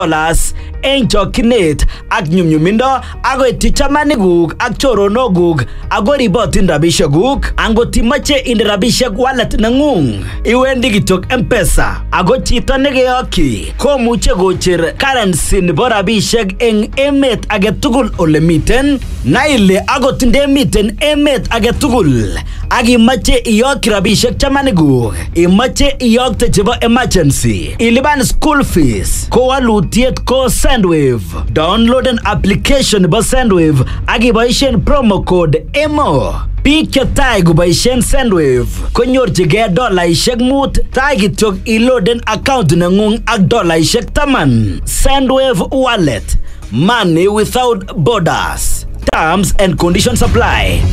dollars eng chokchinet ak nyumnyumindo agoi tichamanikuk ak choronokuk ako ribotin rabishekuk. Angot imache inde rabishek wallet nengung iwendi kityok M-Pesa ako chito nekeyokyi komuche kocher currency nebo rabishek eng emet agetugul ole miten. Na ile akot ndemiten emet agetugul ak imache iyokyi rabishek chamanikuk, imache iyokte chebo emergency, ilipan school fees, ko walutiet ko Sendwave. Download an application nebo Sendwave ak iboishen promo code EMO. Biik chetai koboishen Sendwave konyorchigei $5 tai kityok iloaden account nengung ak $10. Sendwave wallet, money without borders. Terms and conditions apply.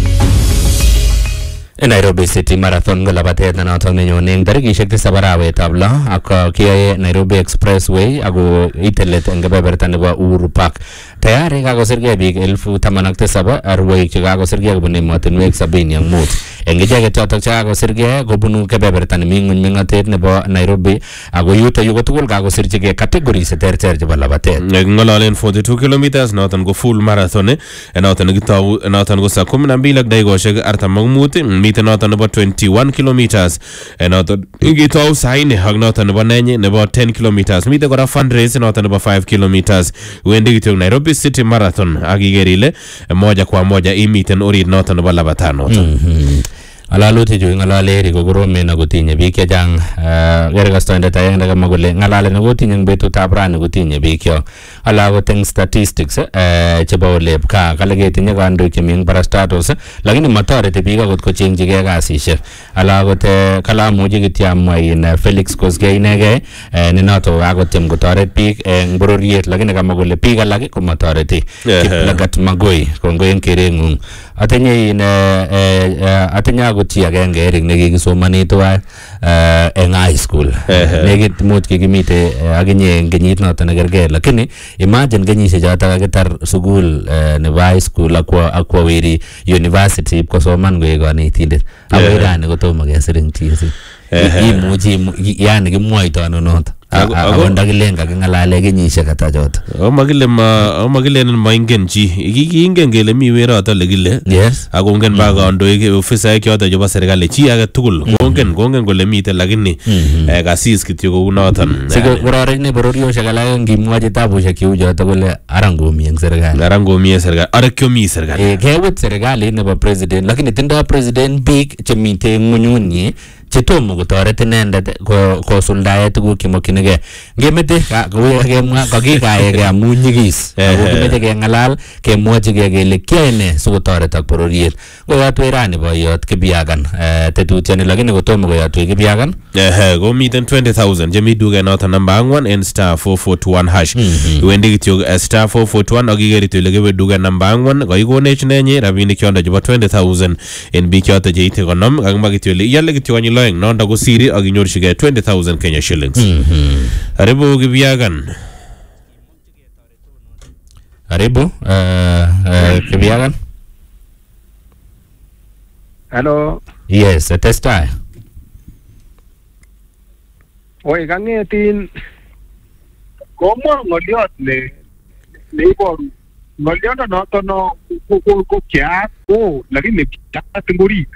Nairobi City Marathon ngalabatet na noton nenyone eng tarikishek 7 arawetab 6 ak kiyae Nairobi Expressway ako itelet eng kebeberta nebo Uhuru Park. Tayari kakosirgei biik 17,000 arwaik che kakosirgei kobun emotinwek 75. Eng icheket chotok che kakosirgei kobunu kebeberta nemi ng'ony meng'otet nebo Nairobi ako yuto yu kotugul kakosirchigei categories terter chebo labatet. Ng'ololen 42 kilometers noton ko full marathon noton kitou noton ko saa 12 ak dakikoshek 45 miten noton nebo 21 kilometers noton kitou saa 4 ak noton nebo 9 nebo 10 kilometers miten kora fundraise noton nebo 5 kilometers wendi kityo Nairobi City Marathon ak iker ile moja kwa moja imiten orit noton nebo labatanoton. Ngalalutik chu ngalale eri ko koromen ako tinye biik chechang. Kere kastoindet agenge kamwa kole ngalalet nekotinye eng betutab rani kotinye biik kyok. Ala akot eng statistics chebo olep kaa kale ketinye kandoik chemi eng parastatos lakini matoreti biik akot kochengchigei kasisiek. Ala akot kale amuchi kityo amwa Felix Kosgei inegei ne noto kakotyem kotoret biik eng bororiet lakini kamwa kole biik alak komatoreti. Kiplagat Magoi kongoi eng kereng'ung. Atinye akot chi agenge Eric nekikisomani tuwai eng high school. Nekit much kikimite akinye eng kenyit noto nekergei lakini imagine kenyisiek chotok kakitar sukul nebo high school akwa weri university kosoman koek kanetindet. Ako rani kotomo kesir eng TSC. Imuchi yani kimwoito ano noto. Ako ndakilen kaking'alale kenyisiek ata choto. Omakilenen maingen chi. Kiingen kele mi weroto lekile. Yes. Ako ngen ba kandoik ofisaek choto chebo serikali chi age tugul. Kongen kole mite lakini kasis kityo kou noton. Siko kororine bororiosiek alak ngimwochi tabusiek cheu choto kole arangomi eng serikali. Arangomi eng serikali. Arakyomi serikali. Kewet serikalit nebo president lakini tindoi president biik chemite ng'unyunyi chetomo kotoret inendet kosuldae tuguk chemokyinigei. Ngemete kemwa kakikaegei amu nyigis. Ako kimeche keng'alal kemwochigei kele kiyae ne sikotoretok bororiet. Koyotwech rani boiyot Kibiagan tetutioni lakini kotomo koyotwech Kibiagan. Komiten 20,000 chemi duket noton namba 4 en *441#. Iwendi kityo *441 ak iker kityo ile kewe duket namba 4 koikonech nenyi rabinik chondo chebo 20,000 en biik choto cheite 50 kakimwa kityo ile iale kityo konyil oeng nondo ko siri ak inyorchigei 20,000 Kenya shillings. Karibu Kibiagan. Karibu Kibiagan. Hello. Yes, testai. Oi, kangetin komwa ngoliot neiboru ngoliot noton ko kiat lakini kiat ngorit.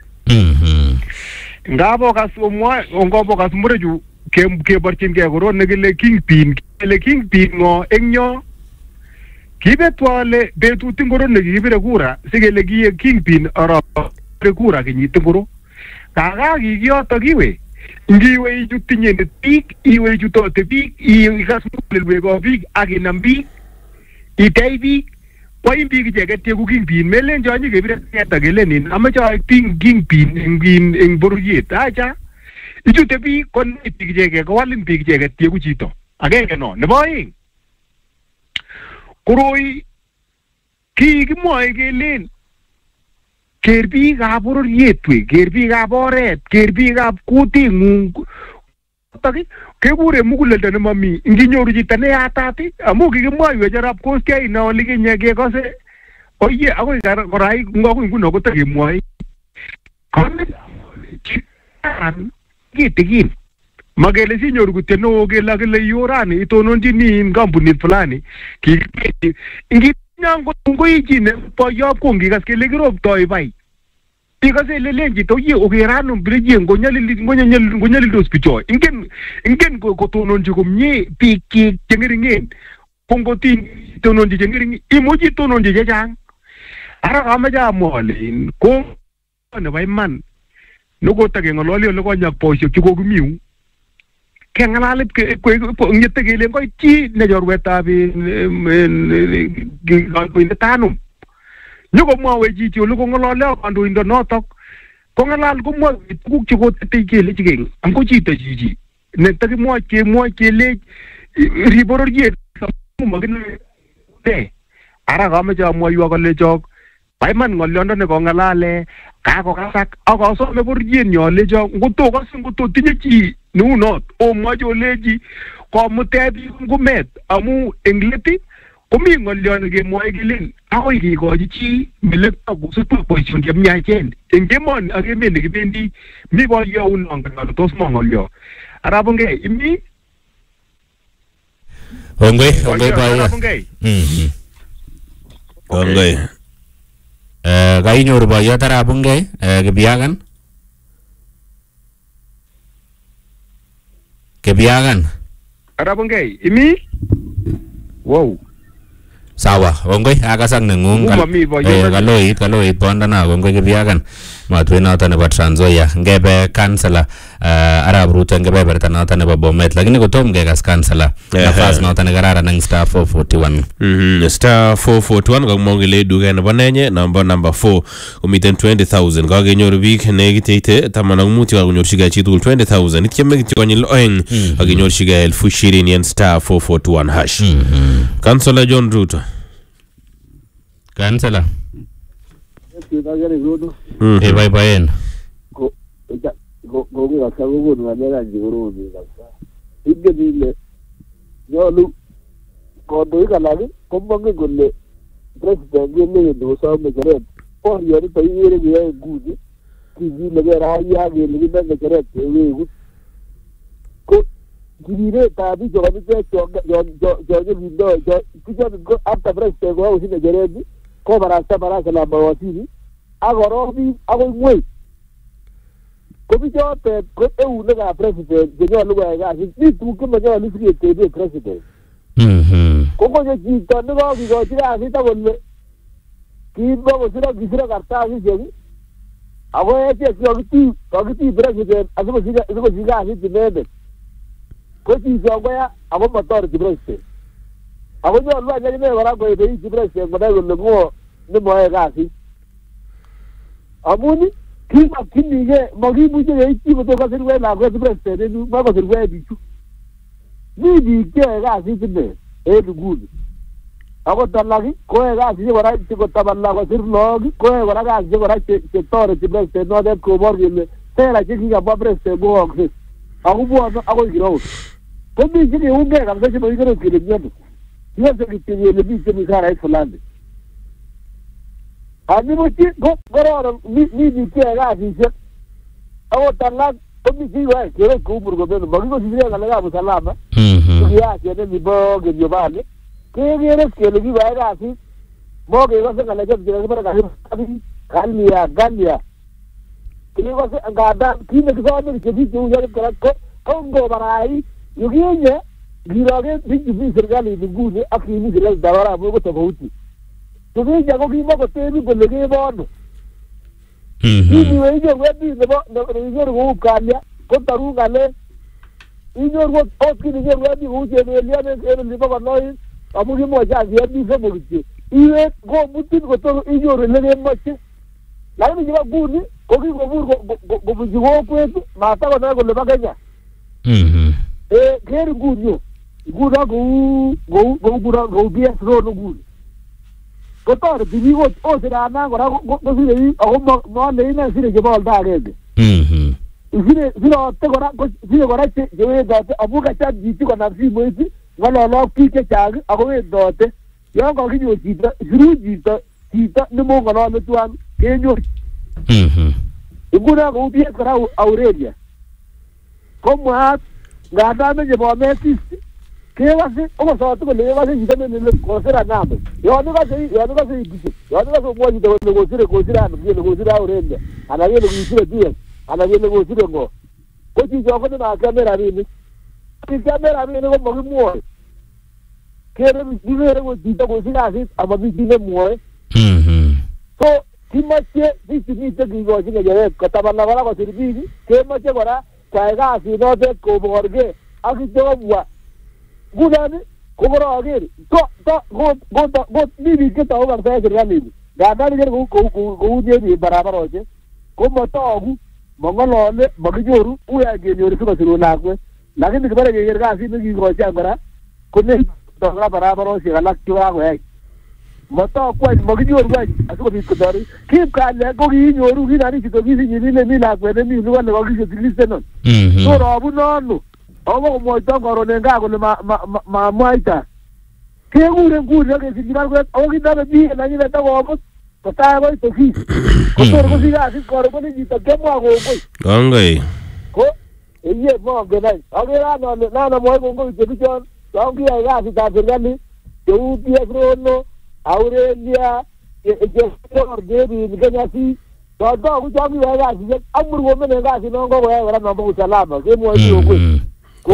Ngabo kasomwa ngobo kasmureju keborchingei koron nekile Kingpin ngo eng yo kibetwale betut ngoro nekibire kura sikele kiye Kingpin arap kura kenyit ngoro kaga kiyoto kiwe ngiwe ijutinye biik iwe ijutote biik ikas mulwego biik akinam biik itei biik Why big jacket ku Kingpin melen jonyi kebire keta gelenin amacha Kingpin ing boruyet acha ichute bi kon big jacket ko walin big jacket ku chito agenge no nebo oeng koroi ki kimoy gelen kerbi ga boruyet we kerbi ga boret kerbi ga kutingung taki kebure muguleldo ne mami nginyoru chito ne yatati amu kikimwoiwe jarap koskei na olikinye kekose oye akoi korai ngakoi nguno kotakemwoi kitigin Magele sinyoru kuteno kele kele yorani itononjini kampunit fulani nginyang ngoijine boyob kongikas kele kirobtoi bai ikase lelenji to ye ogerano bridge ngonyalildos bicho ingen kotononji komie biik chengeringen kongotin tononji chengering imuchi tononji chechang ara kamache amwale ko nebo iman nokotake ngololi ole konyak boisiek chekokimiu kengalal ngete kele koit chi ne chorwetab kandoindetanum nyokomwowe chichi ole kongolole kandoindo notok kongalal komwoe tuguk chekotete kele chikeng ango chito chichi netakimwoe kele ribororiet makine ara kameche amwoiwo kolechok baiman ngolyondo ne kongalale kakokasak akasome bororiet nyo lecho ngoto tinye chi neunot omwochi olechi komutebi ngumet amu eng leti komi ngolyon kemwoe kelen akoi kikochi chi melekto kosupto boision chemyachen eng emoni ak emet nekibendi mi boyo unongen tos mo ngolyo arabungei imi ongoi boyo ongoi kainyoru boyot arabungei Kebiagan arabungei imi wow sawa ongoi akasak nengung kaloit bondana ongoi Kebiagan matwe noto nebo Trans Nzoia ngebe kansela Arap Ruto ngebe berta noto nebo Bomet lakini kotom kekas kansela nafas noto nekararan eng star 441 star 441 kakmongile duke nebo nenye number 4 komiten 20,000 kakenyoru biik nekiteite 15 kakonyorchigei chitugul 20,000 ityeme kityo konyil oeng akinyorchigei 20,000 yen star 441 hash kansela John Ruto kansela baibaen nyolu kondoik alak komongen kole president keleweni kosome ng'echeret borionito ikere keyoe nguni kikilegei raia kele kime ng'echeret keweku ko kiriretab biik chekamitek chonyekindoi kichobe after president kokakosich ng'echeret kobarasta baraza la mawaziri akorok biik akoi ng'weny ko bichotet ko eunekab president chenyolu koyai kasit mi tuguk chemanyolu siketebe president ko konyo chito nekakikochi kasit akole kisire kartasisiek ako echek kakiti president asikosich kasit inendet ko chichon koya ako matoreti president ako nyolu any akine kora koebeisi president konai kole ng'o nemoyoe kasit amun kimakchinigei makimuche keitchi koto kasirwech lakwet president en yu makosirwech bichu mi biik cheyoe kasit ine en nguni akot alak koyoe kasisiek kora chekotabala kosir look koyoe kora kasisiek kora chetoreti president notet kobor kele sera chekikamwa president koyookse ako bwone akoi ground ko mi chekeungei kabisa chemakikere kele miano kiyose kityo kele mi chemi sarait fulani animuchi ko kororon mi biik cheyoe kasisiek akot alak komi chekiyoe kere kou Murkomen makikosisire ng'alekab usalama chekiyachen en nibo Kerio Valley kekere kele kikoyai kasit mokekose ng'alechon chekakibare Galia kekose ngadan kit nekisome kityo biik cheu chonit kora ko ngobarait yukinye ngiroken biik chemi serikalit nguni ak kimi serikalitab arap Moi ko tofauti yukinye ko kimakotebi kole kebono iniwe inyoru biik nebo kou Kalia kotaru ng'alek inyoru ot kit inyoru biik kou Chebelion en olibo Konoin amu kimwochi asiyet biik somok kityo iwe komutin koto inyoru elekemoche lakini chebo nguni ko kikobur kobunchi kokwet matakonai kole bo Kenya ker nguni nguno kou PS Road nguni kotoreti biik ot siranan kora kosire biik ako moole ine sire chebo oldo agenge sirote kora sire kora chewendote amu kacham chichi konam simoit ng'ololok biik chechang ako wendote yon kakinyor chito siru chito nemong'olole tuan kenyor nguno kou PS kora Aurelia ko mwaat nganda menye bometis kewase okosotu kole kewase chito nele kosira name yon kase idise yon kase mwochi kole kosire ano kele kosire Aurelia ana kele kosire Diaz ana kele kosire ngo ko chicho ko na kamera rini kamera rini ko makimwoe kere bibere ko chito kosire asit ama bitine mwoe so kimache bisimite kikochi ngejeret kotabana kora kosir biik kemache kora kwai kasit notet koborge ak ityo kobwa nguni kokoroker ko mi biik chetou kabisa en serikalit ngandan ikere kou chemi barabaroshek komotoku mong'olole mokinyoru uya kenyoru sikosirun lakwet lakini kibore keker kasit nekikochan kora konekora barabaroshek alak chekakoyai motoku any mokinyoru any asikobit kotoret kip kalyet ko kiinyoru kinani chito kisinyilile mi lakwet nemi luga nekokisilistenon so robunono akobo komwoito koron en gaa kole mamwaita kekure nguni akesirchi lakwet ako kinome biik nanyinet akobut kotai koit ofis kotor kosich kasit koron kole chito kiamwa kongoi ko eye mongen any akere ale nan amwoe kongoi chebichon chon kiyai kasitab serikali cheu PS Rono Aurelia Jebin Kenyasi toku chon kiyai kasisiek ak Murkomen en kasit non kokoyai kora nombo usalama kemwoe kongoi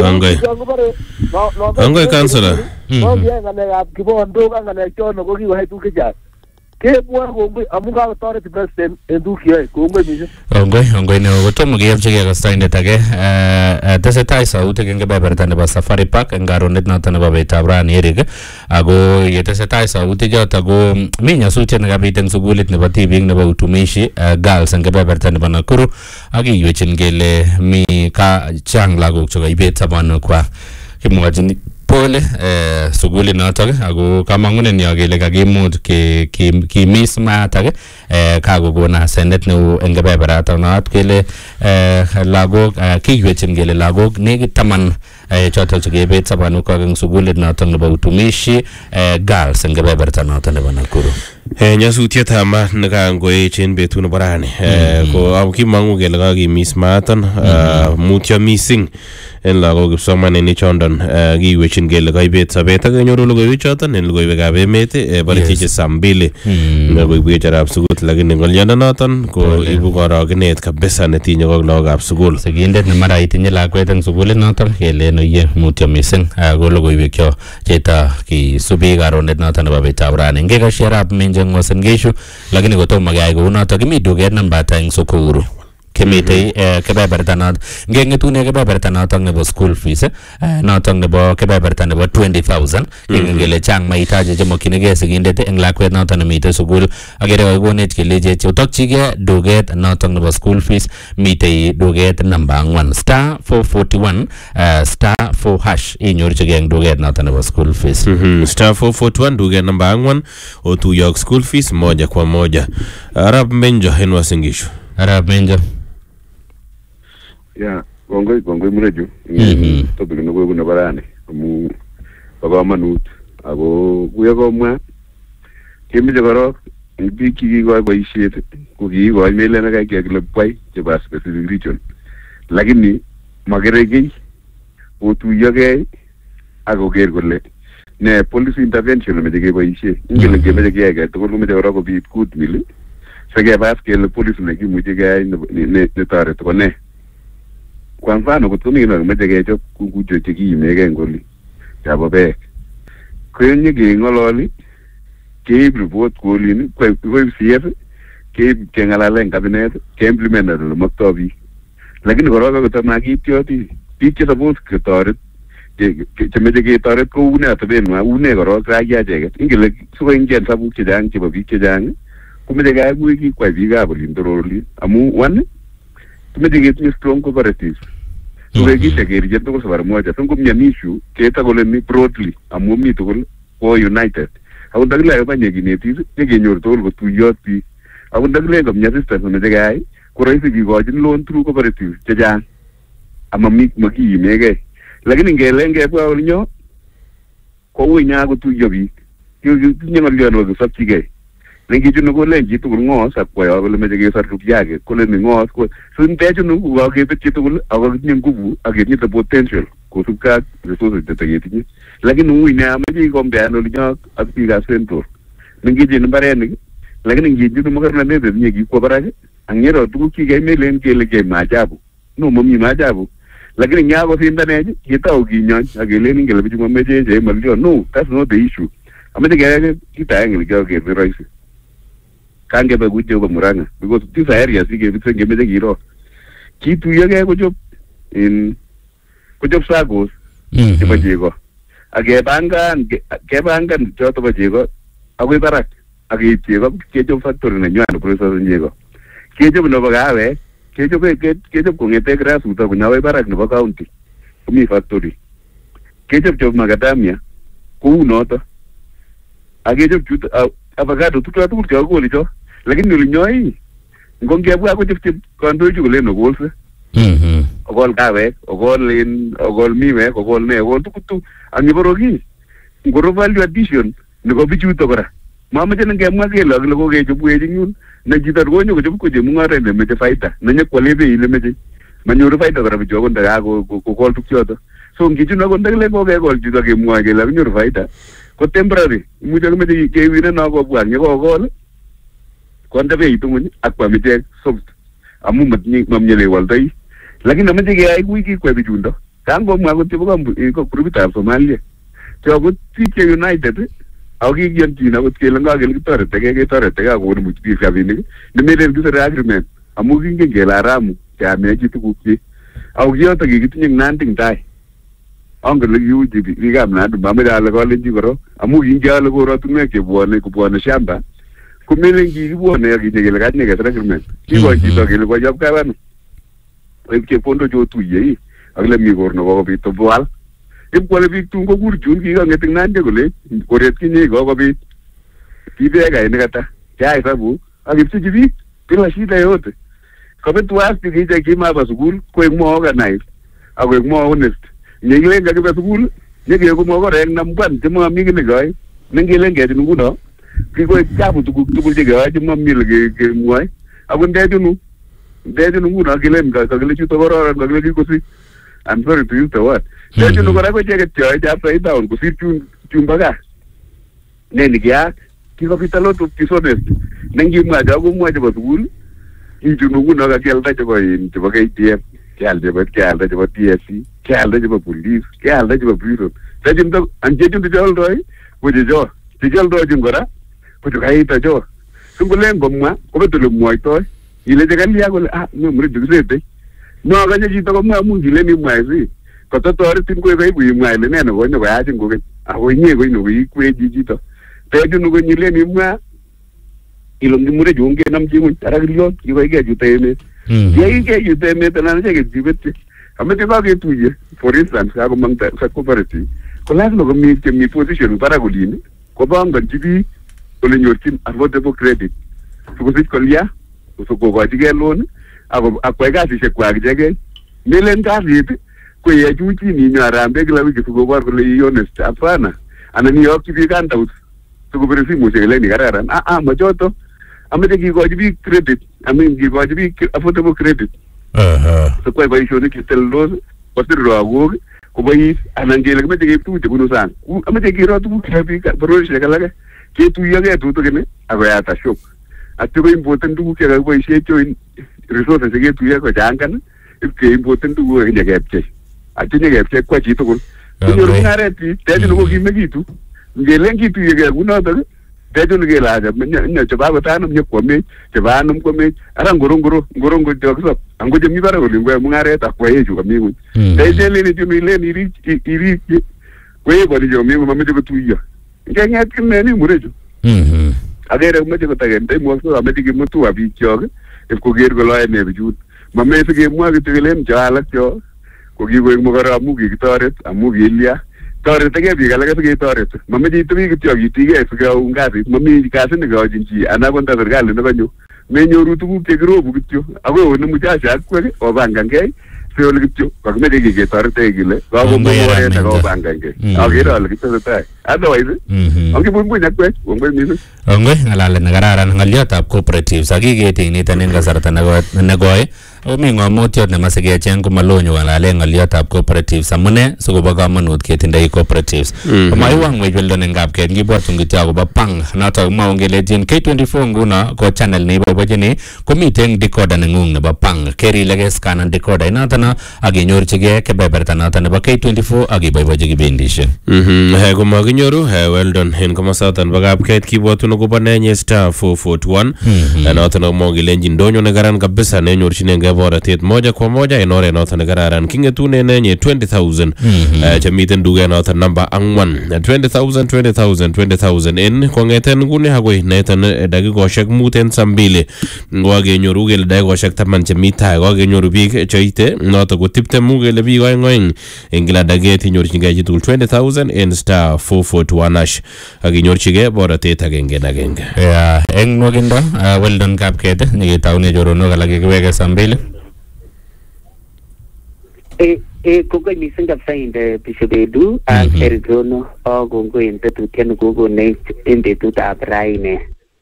Angoi kansela. Kiyai ng'alekab kibondok ak ng'alek chono ko kikoyai tuguk chechang. Kemwoe kongoi amu kakotoret president en tuguk cheyoe kongoi mising. Kongoi neo kotomo keyopchigei kastoindet age tesetai sautik eng kebeberta nebo Safari Park eng karonet noto nebo betab rani Eric ako yetesetai sautik choto ko mi nyasutiet nekabit eng sukulit nebo tibik nebo utumishi girls eng kebeberta nebo Nakuru ak iywechin kele mi ka chang lagok chekaibet sobonwekwak kimwochin pole sukulit notok ako kamang'unenyo kele kakimuch kimis maatak kakokon asenet neo eng kebeberatak not kele lagok kiywechin kele lagok nekit 10 chotok chekebet sobonwekwak eng sukulit notok nebo utumishi girls eng kebeberta notok nebo Nakuru. Nyasutiet ama nekangoechen betut nebo rani ko kimang'u kele kakimis maaton mutyo mising en lagok kipsomaninik chondon kiwechin kele kaibet sobet ak kenyoru logoiwek choton en logoiwekab emet barichiche saa 2 koibwech arap sukul lakini ng'oliondonoton ko ibu korogenet kabisa netinye kok lagokab sukul. Sigindet nemara itinye lakwet eng sukulit noton kelen oye mutyo mising ko logoiwek cho cheta kisubi karonet noton nebo betab rani ngekashi arap Menjeng Uasin Gishu lakini kotomo keyai kounotok kimi duket namba eng Sokoro kemitei kebeberta noton ngeng'etune kebeberta noton nebo school fees noton nebo kebeberta nebo 20,000 kele chang mahitaji chemokyinigei sigindet eng lakwet noton nemitei sukul akere kakikonech kelechi chotokchigei duket noton nebo school fees mitei duket namba 4 star 441 star 4 hash inyorchigei eng duket noton nebo school fees star 441 duket namba 4 otuyok school fees moja kwa moja. Arap Menjo en Uasin Gishu. Arap Menjo. Ya, kongoi mreju. Topic no kweku nebo rani amu bo kamanut ako kuya komwa kemeche korok biik chekikoi boisiet ko kikoi mele nekakekile kwai chebo specific region lakini makere kiy otuyogei akoker kole ne policy intervention nemeche keboisie ingele kemeche keyai age tugul komeche korok kobit good will sekepas kele policy nekimuche keyai netoreti ko ne. Kwa mfano kot komi nemeche kechop kukucho chekiimegei ngoli chabo beek kwenye keng'ololi keib report kolin koib CF keib keng'alale eng cabinet keimplement ole moktoi biik lakini korok kotomakiityoti biik che suppose ketoret chemeche ketoret kou ne atebenwa une korok raia cheket ingele sikoingen sabuk chechang chebo biik chechang komeche kekui kikwai biikab olin torolin amu one tumeche ketinye strong cooperatives tukekishe kerije tugul sabar moja tungumyan issue keta kole mi broadly amu mi tugul ko united ako ndakile banye kinetis nekenyor tugul kotuyot biik ako ndakile komnya system nemeche keyai ko rahisi kikochin loan through cooperatives chechang ama makiimegei lakini ngele ngebwa olinyo ko ui nya kotuyo biik tinye ng'olyon nebo kisopchigei Nengichunu kolen chitugul ng'os akwaya kole meche kesor rupiake kole ni ng'os ko so ndechunu kokakebet chitugul akakitinye nguvu aketinye the potential kosubkei ak resources cheteketinye lakini ui nea meche ikombean olinyo ak biikab Central nengichin mbarenik lakini ngichunu mokornotet netinye kikwo barak ang'ero tuguk chikemelen kele kei maajabu no mami maajabu lakini nyakosindanech ketau kinyon akelen ingele bichu mameche chemalyo no that's not the issue ameche keyai kit aenge nekyoker rahisi kangebe ku Jehova Murang'a because these areas ikebitse ngemeche kiro kituyokei kochop SACCOs chebo chego akepangan choto bo chego akoi barak akeib chego kechop factory nenywan process chego kechop nebo kawek kechop kong'ete grassroots akoi barak nebo county komi factory kechop macadamia kou noto akechop avocado tukuk tugul chekakole cho lakini olinyoi ngongebwa kochop kandoichu kolen okolse okol kawek okol miwek okol ne okol tukuk angiboroki ngoro value addition nebo bichuto kora mameche nengemwa kele akile kokechopwech ing yun ne chito konyo kochop ko chemung'aret nemeche faida nenyekwale beit nemeche manyoru faida kora bichu akot ndakakokol tukchoto so ngichun akot ndakile kokekol chito kemwoe kele akinyoru faida ko temporary imuche komeche kewiren akobwa nyekokol konde beit ng'uny ak kwam ichek soft amu matinye lewaldoi lakini ameche keyai kui kikwe bichundo kangomwa akot chebo grupitab Somalia chokot biik che united ako kikiyonjin akot kele ngakele ketoretekei akonu biik rabinik nemelen kisere agreement amu kingen kele haramu keamechi tugukchi ako kiyoto kikitinye Nandi tai angen le kiuchi biikab Nandi mameche ale kalenji korok amu kingeale korotunwek chebwone shamba komelen kikibwone akinye kele kachine kesir agreement kikoi chito kele kochop kabanu oib chepkondok chotuye akile mi korno kokobit obwal ipkwale biik tun kokur chun kikang'et ing Nandi kole koret kinye kokobit kibeka nekata kyai hesabu akipchechi biik bila shida yote kobet wasti kiche kimaba sukul koek more organized akoek more honest nyekilen kakibe sukul nyekeku mokorek nambwan chemami ki nekoi nengelen kechin nguno kikoek chapu tuguk tugul chekeyoe chemami le kemwoe ako ndechunu nguno kilen kakile chuto kororon kakile kikosich I'm sorry to use the word ndechunu kora ko icheket cheyoe upside down kosir chumbo kaa ne nikiyaak kikobit a lot of dishonest nengimwa cho komwa chebo sukul ichunu nguno kakialda chebo KTF kealda chebo TSC kealda chebo police kealda chebo prison ndechunu anchechunu cheoldoi ko checholdochin kora ko chukaito cho singolen komwa kobet ole mwoitoi ile chekalia kole memurichu kisetei no kanye chito komwa amu kilen imwaisi kototoretin koe kaibu imwa ile ne nekonyo koyachin kokeny ako inye koino koikwechi chito techunu konyilen imwa ilongi murechu ongenamchi ng'uny ara kilyon kikoikechuto emet yeikechuto emet anan icheket chibetye ameche kaketuye for instance kakomong cooperative ko lazima komi chemi position barak olin kobanganchi biik ole nyorchin affordable credit sikosich kolya kokochigei loan akwai kasisiek kwak ichekei melen kasit ko yechuchin inyo arambe kila wiki sikobor kole i honest hapana anan iyokchi biik handout sikobire simusiek ileni kararan machoto ameche kikochi biik credit kikochi biik affordable credit sikwai boisionik cheteleldos kosir lagok kobois anan kele kimeche keib tuguk chebunu sang ameche kiro tuguk chebo biik bororisiek alake ketuyokei tutigin akoyata shop atyo koimporten tuguk chekakiboisie join resources cheketuyo kochangan ipkeimporten tuguk akinye kepchei atyo nyekepchei kwa chitugul konyoru mung'aret biik techunu kokimekitu ngelen kituyokei kunotok techunu kele acha chebo akot anum nyekwamech chebo anum kwamech ara ngoro chokisop ango chemi barak olin koyoe mung'aret akwaechu kami ng'uny techelen chunu ilen irikchi koekoni chomi mameche kotuyo ngeng'et kineni murechu akere komeche kotakende imwokso ameche kimutua biik chok ipkoker kole ne bichut mamee sikemwa kityo kelen cho alak cho kokikoek mokoro amu kikitoret amu kilya toretekei biik alake siketoret mameche itebi kityo kitigei sikeun kasit mami kasit nekeyochin chi anan ko nda serikali nekanyo menyoru tuguk chekirobu kityo akoi one muchasha akwek opangangei siole kityo kakimeche keketoretekei kile kakomong oret akopangangei akere ale kitesetai otherwise angibubuny akwech kongoi mising. Ongoi ngalalet nekararan ng'oliotab cooperatives akiketi niton en kasarta nekoi omi ng'omutyot nemase kecheng komalonyo ng'alalen ng'oliotab cooperatives amune sikobo komonut ketindoi cooperatives komaiwang wechweldo en kapket ngibwatun kityo akobo pang notok kimwaun kelechin K24 nguno ko channel neiboibochini komiten decoder neng'ung nebo pang ker ile keskanan decoder inotono akinyorchigei kebeberta noto nebo K24 akiboibochi kibindishek komakinyoru weldon en komosoton bo kapket kibwatun akobo nenye star 441 noton komwaun kelenjin ndonyo nekaran kabisa nenyorchinengei borotet moja kwa moja en oret noton nekararan kingetune nenye 20,000 chemiten duket noton namba 4 20,000 en kong'eten nguni akoi neton dakikoshek mut en saa 2 kokakenyoru kele dakikoshek 10 chemi tai kokakenyoru biik choite notok ko 20 kele biik oeng en kila daket inyorchingei chitugul 20,000 en star 441 akinyorchigei borotet agenge eng nwokindo weldon kapket nyiketaune choronok alak kikiweke saa 2 kongoi mising kabisa inde Bishobedu ak Erigono kongoi en tetutiet nekokonech en betutab raini.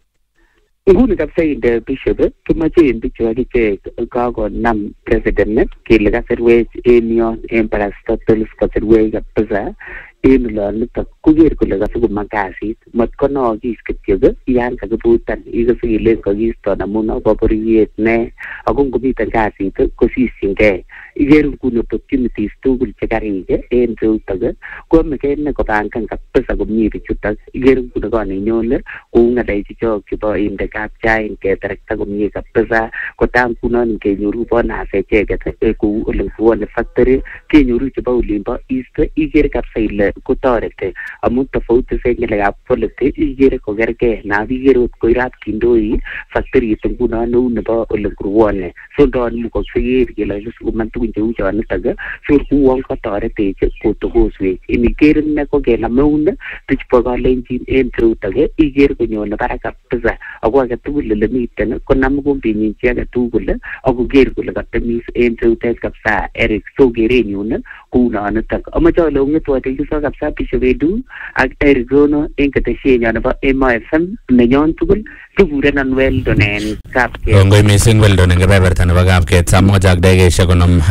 Nguni kabisa inde Bishop kimache en bichu akichek kakonam president kele kasirwech en yon en parastatals kasirwech kabisa en olonitok koker kole kasikomang kasit matkonokis kityo yan kakibutan ikose kele kakiston amun akobo boriyet ne ako ngomiten kasit kosisyingei iker nguni opportunities tugul chekarike en cheutok koamekei ne kopangan kabisa komie bichutok iker nguni kanenyone kou ng'alechu chebo inde kapchain keterekta komie kabisa kotam kunon kenyoru bonus echeket kou olengwone factory kenyoru chebo olimbo east iker kabisa ile kotoreti amun tofauti se ng'alekab polity ikere kokergei nabiker ot koirat kindoi factory nguno neu nebo olengwone so ndon mukoksei kele sikoman tugun cheu chonitok so kuwon kotoretech kotokoswech iniker ine ko kenam eun bichbo kalenjin en cheutok iker konyone barak kabisa ako age tugul ole miten konam kombinyin chi age tugul akoker kole katemis en cheutet kabisa Eric so kerenyun kounonitok amache ale ong'etwote kiso kabisa Bishobedu ak Erigono en ketesyenyon nebo Emo FM nenyon tugul kikurenon Weldon en kapket. Kongoi mising Weldon en kebeberta nebo kapket saa 1 ak dakikaishek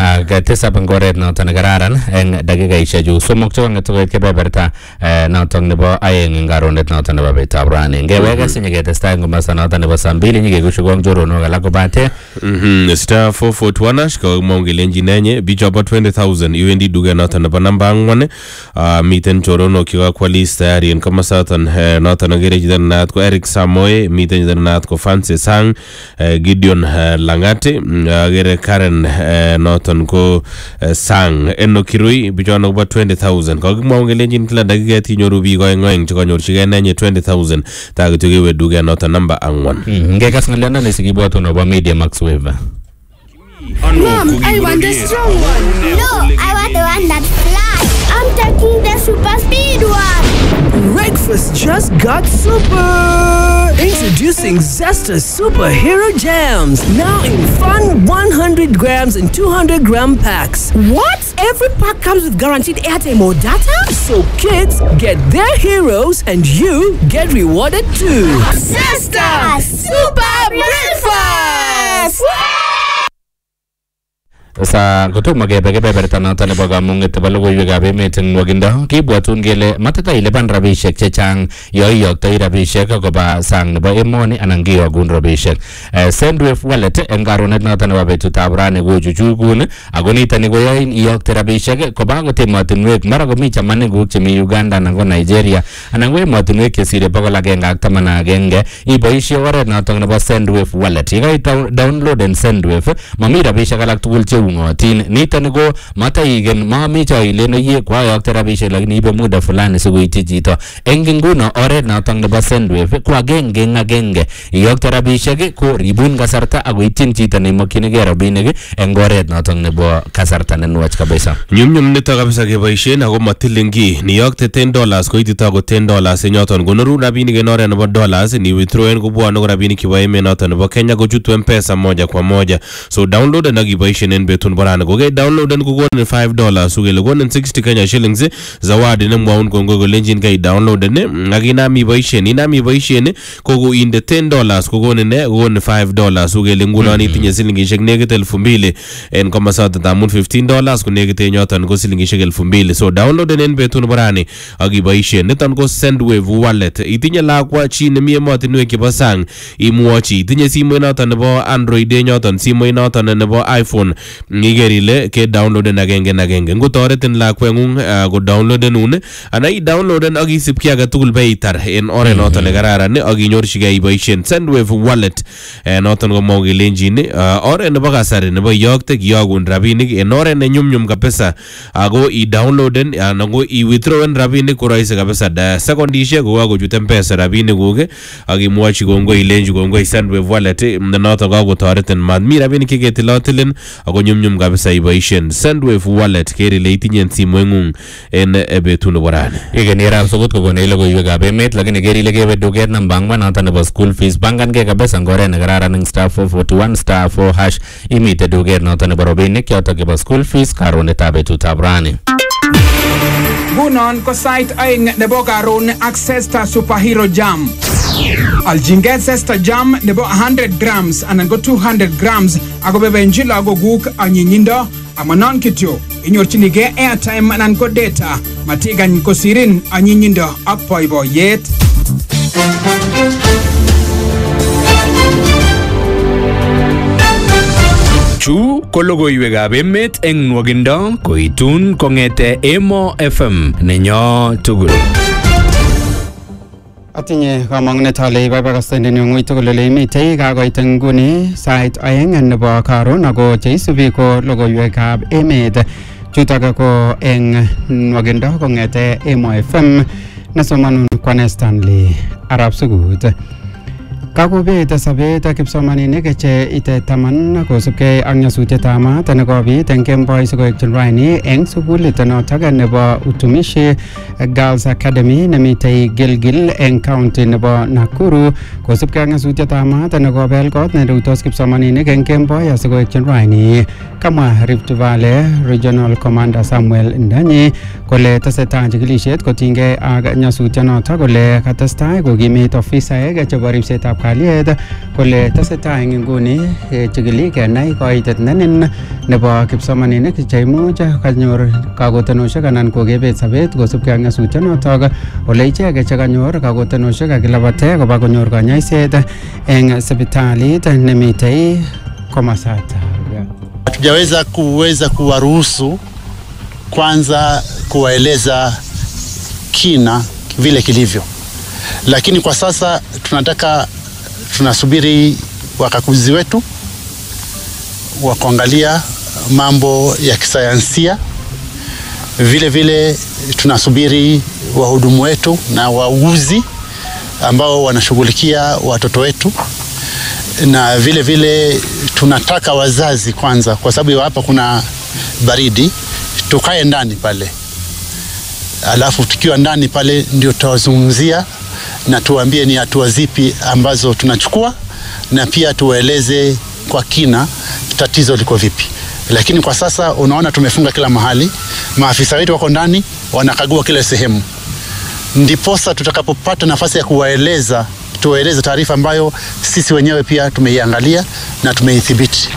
57 eng oret noton nekararan eng dakikaishek chu somok chekong'et koit kebeberta noton nebo 2 eng karonet noton nebo betab rani ngeweke sinyeketestai eng komosta noton nebo saa 2 nyikekushuko choronok alak kobate star 441 komwaun kelenjin nenye bichobo 20,000 iwendi duket noton nebo namba 4 miten choronok chekakwalis tayari en komosaton noton akere chito nenaat ko Eric Samoe miten chito nenaat ko Fancy Sang Gideon Langati akere Karen noton ko Sang Enoch Kirui bichono kobo 20,000 kakimwaun kelenjin kila dakiket inyoru biik oeng chekanyorchigei nenye 20,000 takityo kewe duket noton namba 4 ngekas ng'oliondoni sikibwatun nebo Media Max Wave. Mom, I want the strong one. No, I want the one that flies. I'm taking the super speed one. Breakfast just got super. Introducing Zesta Superhero Jams. Now in fun 100 grams and 200 gram packs. What? Every pack comes with guaranteed airtime or data? So kids get their heroes and you get rewarded too. Zesta Super Breakfast. Sa kotomo kebe kebeberta noton nebo kamung'et nebo logoiwekab emet eng nwokindo kibwatun kele matatailipan rabisiek chechang yo iyoktoi rabisiek koba sang nebo emoni anan kiyogun rabisiek. Sendwave wallet eng karonet noton nebo betutab rani kochuchukun ako nitoni koyoin iyokte rabisiek koba akot emotinwek mara komi chamanikuk chemi Uganda anan ko Nigeria anan ko emotinwek chesire 111 iboisie oret noton nebo Sendwave wallet. Yekait downloaden Sendwave mami rabisiek alak tugul cheu ngotin nitoni ko mataigen mamicho ileno ye kwayokte rabisiek lakini ibe muda fulani sikoityi chito eng nguno oret noton nebo Sendwave ko agenge iyokte rabisiek ko ribun kasarta akoityin chito neimokyinigei rabinik eng oret noton nebo kasarta nenwach kabisa. Nyumnyum nito kabisa keboisien ako matilin ki niyokte $10 koitito ko $10 enyoton konoru rabinik en oret nebo dollars ni withdrawen kobwone ko rabinik chebo emet noton nebo Kenya kochutu M-Pesa moja kwa moja so download na kiboisien en betun borana ko ge downloaden ko gonin $5 sugele gonin 60 Kenya shillings zawadi ne mwaun ko go lenjin kai downloaden ne ngina mi baishen ko go inde $10 ko gonin ne gonin $5 sugele ngulani tinye silingi shek negit 2000 en kama sata tamun $15 ko negit nyotan ko silingi shek 2000 so downloaden en betun borani agi baishen ne tan ko Sendwave wallet itinye lakwa chi ne mi emotinwek chebo sang imwochi itinye simoit noton nebo Android nyoton simoit noton nebo iPhone ngigerile ke downloaden agenge ngotoretin lakwengung go downloadenun ana I downloaden ak isip ki age tugul beitar en oret noton ne kararan ak inyorchigei iboisien Sendwave wallet noton ko mogelenjin oret nebo kasari nebo yokte kiyogun rabinik en oret ne nyumnyum kabisa ako I downloaden ana go I withdrawen rabinik ko rahisi kabisa da sekondishek ko kakochut mpesa rabinik kuk ak imwochi kongoi ilenji kongoi Sendwave wallet noton kakotoretin mi rabinik cheketilotilin ako nyumnyum kabisa iboisien Sendwave wallet kerile itinye simoingung en betut nebo rani igeni rap sokot kokone logoiwekab emet lakini kerile kebe duket namba angwan noton nebo school fees bangankee kabisa ngoret nekararan eng *441*4# imite duket noton nebo robinik chotok chebo school fees karonetab betutab rani. Ngunon ko sait aeng nebo karon ak Zesta Superhero Jam. Aljinget Zesta Jam nebo 100 grams anan ko 200 grams ako bebenji lagoguk anyinyindo amanon kityo inyorchinige airtime anan ko data matigany kosirin anyinyindo ak boiboiyet. Chu ko logoiwekab emet eng nwogindo koitun kongete Emo FM nenyo tugul. Atinye kamang'unet ale ibaibakasten ng'ui tugul ole imitei kakoit nguni sait aeng nebo karon ako cheisubi ko logoiwekab emet chutok ko eng nwogindo kongete Emo FM nesomanun Kwane Stanley Arab Sugut. Kakobet sabet kipsomaninik che ite 10 kosubkei ak nyasutietab maat nekobit eng kemboi sikoek raini eng sukulit notok nebo Utumishi Girls Academy nemitei Gilgil eng county nebo Nakuru kosubkei ak nyasutietab maat nekobel kot neruitos kipsomaninik eng kemboi asikoek raini. Kamwa Rift Valley Regional Commander Samuel Ndanyi kole tesetai chikilisiet kotinygei ak nyasutionotok kole katestai kokimit ofisaek chebo ripsetab kalyet kole tesetai eng nguni chikili kenai koitet nenin nebo kipsomaninik cheimuch kanyor kakotenoshek anan kokebet sabet kosubkei ak nyasutionotok ole icheket chekanyor kakotenoshek kakilabate koba konyor kanyoiset eng sipitalit nemitei komasata. Hatujaweza kuwaruhusu kwanza kuwaeleza kina vile kilivyo, lakini kwa sasa tunasubiri wakaguzi wetu wa kuangalia mambo ya kisayansia. Vile vile tunasubiri wahudumu wetu na wauguzi ambao wanashughulikia watoto wetu, na vile vile tunataka wazazi kwanza, kwa sababu hapa kuna baridi, tukae ndani pale, alafu tukiwa ndani pale ndio tutawazungumzia na tuambie ni hatua zipi ambazo tunachukua, na pia tuwaeleze kwa kina tatizo liko vipi. Lakini kwa sasa unaona tumefunga kila mahali, maafisa wetu wako ndani wanakagua kila sehemu, ndiposa tutakapopata nafasi ya kuwaeleza tuwaeleze taarifa ambayo sisi wenyewe pia tumeiangalia na tumeithibiti.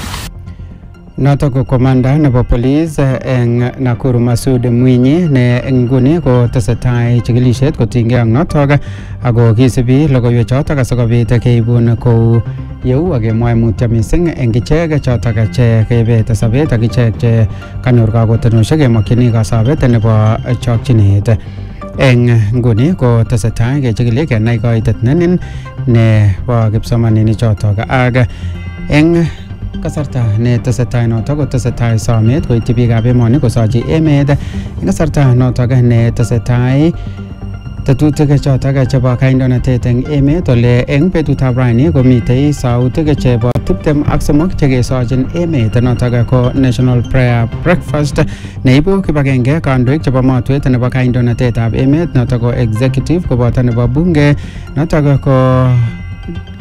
Notok komanda nebo police eng Nakuru Masud Mwinyi ne nguni ko tesetai chikilisiet kotinygei ak notok ako kisibi logoiwechotok asikobit keibun kou yeu akemwae mutyo mising eng ichek chotok che kebet sabet ak ichek che kanyor kakotenoshek kemokyini kasabet nebo chokchinet. Eng nguni ko tesetai kechikili kenai koitet nenin nebo kipsomaninik chotok ak eng kasarta ne tesetai notok ko tesetai somet koityi biikab emoni kosochi emet eng kasarta notok ne tesetai tetutik chotok chebo kandoinatet eng emet ole eng betutab raini komitei sautik chebo 23 chekesochin emet notok ko National Prayer Breakfast neibu kibagenge kandoik chebo matwet nebo kandoinatetab emet notok ko executive koboto nebo bunge notok ko